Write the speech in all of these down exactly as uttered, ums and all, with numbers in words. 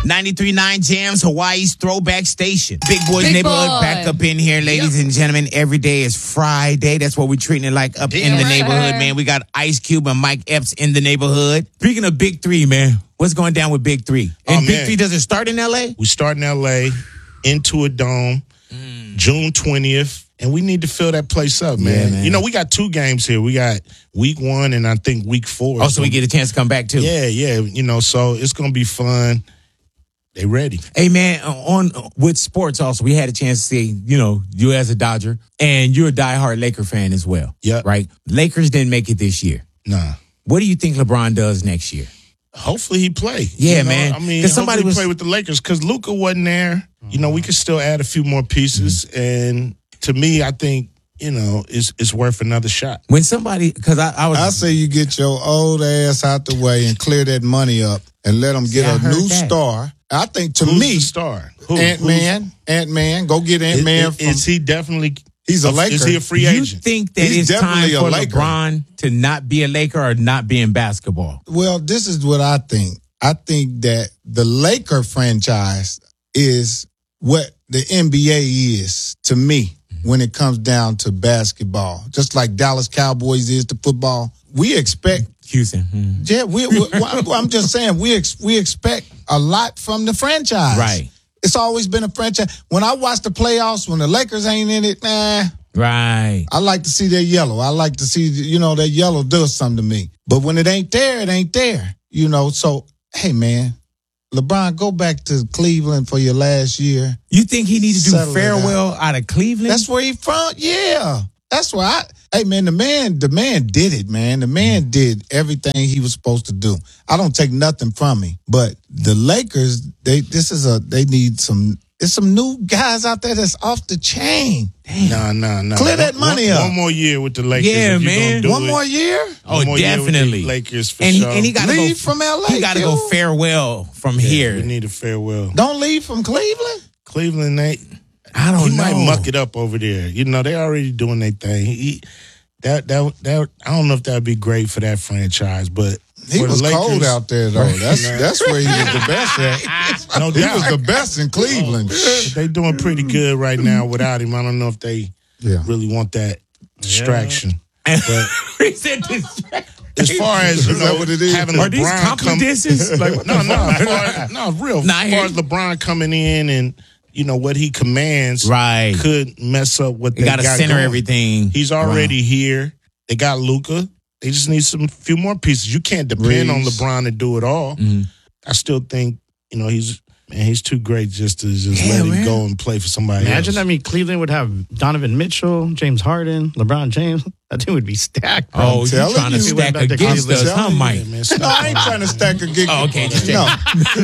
ninety-three point nine Jams, Hawaii's throwback station. Big Boys Big Neighborhood boy. back up in here, ladies Yep. and gentlemen. Every day is Friday. That's what we're treating it like up in Damn the right. neighborhood, man. We got Ice Cube and Mike Epps in the neighborhood. Speaking of Big Three, man, what's going down with Big Three? And Oh, Big man. Three doesn't start in L A? We start in L A, into a dome, Mm. June twentieth. And we need to fill that place up, man. Yeah, man. You know, we got two games here. We got week one and I think week four. Oh, so we get a chance to come back too. Yeah, yeah. You know, so it's going to be fun. They ready. Hey, man, on with sports also, we had a chance to see, you know, you as a Dodger, and you're a diehard Laker fan as well. Yeah. Right? Lakers didn't make it this year. Nah. What do you think LeBron does next year? Hopefully he play. Yeah, You know, man. I mean, 'Cause somebody somebody was- play with the Lakers because Luka wasn't there. You know, we could still add a few more pieces. Mm-hmm. And to me, I think, you know, it's it's worth another shot. When somebody, because I, I was. I say you get your old ass out the way and clear that money up and let them get I a heard new that. star. I think to Who's me, the star? Who? Ant Man, Ant Man, go get Ant Man. Is, is he definitely? He's a Laker. Is he a free you agent? think that He's it's time definitely a for Laker. LeBron to not be a Laker or not be in basketball? Well, this is what I think. I think that the Laker franchise is what the N B A is to me when it comes down to basketball. Just like Dallas Cowboys is to football. We expect, Houston. Hmm. yeah, we, we, well, I'm just saying, we ex, we expect a lot from the franchise. Right. It's always been a franchise. When I watch the playoffs, when the Lakers ain't in it, nah, Right. I like to see their yellow. I like to see, you know, that yellow does something to me. But when it ain't there, it ain't there. You know, so, hey, man, LeBron, go back to Cleveland for your last year. You think he needs to do Settle it farewell out. of Cleveland? That's where he from. Yeah. That's where I, hey, man, the man, the man did it, man. The man did everything he was supposed to do. I don't take nothing from him. But the Lakers, they, this is a, they need some, there's some new guys out there that's off the chain. Nah, nah, nah. Clear that One- money one, up. One more year with the Lakers. Yeah, if you man. gonna do One it. more year? Oh, One more year with the definitely. Lakers for and, sure. and he got to go Leave from L A, He got to go dude. farewell from Yeah, here. We need a farewell. Don't leave from Cleveland? Cleveland, they I don't he know. might muck it up over there. You know, they already doing their thing. He, that that that I don't know if that'd be great for that franchise, but He for the was Lakers, cold out there, though. That's Nah. that's where he was the best at. No He doubt. was the best in Cleveland. But they doing pretty good right now without him. I don't know if they Yeah. really want that distraction. But He said this. as far as you Is that know, what it is? having Are these LeBron come, confidences? Like, what no, the no, fuck? as far as, no, real. Nah, I as hear far as you. LeBron coming in and you know what he commands, Right. could mess up what You they got to got center going. everything. He's already here. They got Luka. They just need some few more pieces. You can't depend on Reeves. LeBron to do it all. Mm-hmm. I still think you know he's man. He's too great just to just Yeah, let him man. go and play for somebody Imagine, else. I mean, Cleveland would have Donovan Mitchell, James Harden, LeBron James. That team would be stacked, bro. Oh, you telling trying to you. stack We went back to against Cleveland. us, huh, Telling Mike? Yeah, man, No, I ain't trying to stack a gig. Oh, okay, just No,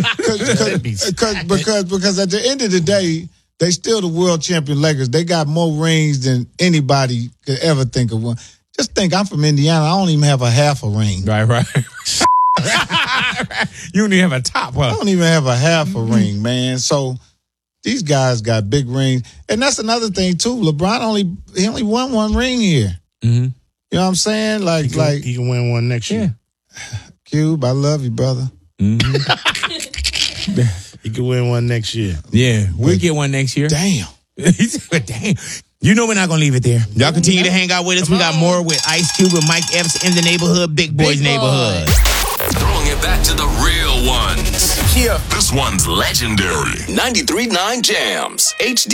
That'd be- because because because at the end of the day, they still the world champion Lakers. They got more rings than anybody could ever think of one. Just think, I'm from Indiana. I don't even have a half a ring. Right, right. You don't even have a top, I huh? don't even have a half a ring, man. So these guys got big rings, and that's another thing too. LeBron only he only won one ring here. Mm-hmm. You know what I'm saying? Like he can, like he can win one next year. Cube, I love you, brother. He can win one next year. Yeah, we'll get one next year. Damn. He said, damn. You know we're not going to leave it there. Y'all continue to hang out with us. We got more with Ice Cube and Mike Epps in the neighborhood, Big Boys Big boy. neighborhood. Throwing it back to the real ones. Yeah. This one's legendary. ninety-three point nine Jams. H D.